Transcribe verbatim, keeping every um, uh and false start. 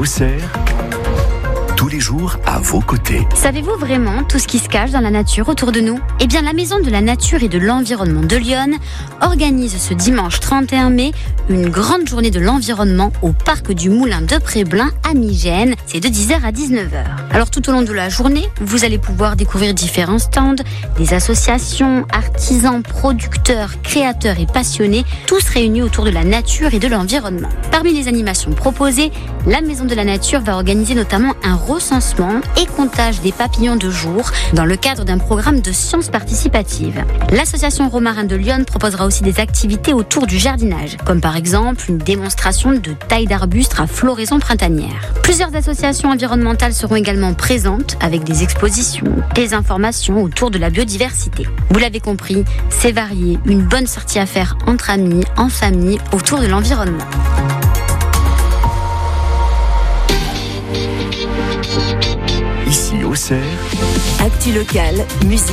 Auxerre, tous les jours à vos côtés. Savez-vous vraiment tout ce qui se cache dans la nature autour de nous ? Eh bien, la Maison de la Nature et de l'Environnement de Lyon organise ce dimanche trente et un mai une grande journée de l'environnement au parc du Moulin de Préblin à Migène. C'est de dix heures à dix-neuf heures. Alors, tout au long de la journée, vous allez pouvoir découvrir différents stands, des associations, artisans, producteurs, créateurs et passionnés, tous réunis autour de la nature et de l'environnement. Parmi les animations proposées, la Maison de la Nature va organiser notamment un recensement et comptage des papillons de jour dans le cadre d'un programme de sciences participatives. L'association Romarin de Lyon proposera aussi des activités autour du jardinage, comme par exemple une démonstration de taille d'arbustes à floraison printanière. Plusieurs associations environnementales seront également présentes avec des expositions, des informations autour de la biodiversité. Vous l'avez compris, c'est varié, une bonne sortie à faire entre amis, en famille, autour de l'environnement. Ici, Auxerre, Actu locale, musique.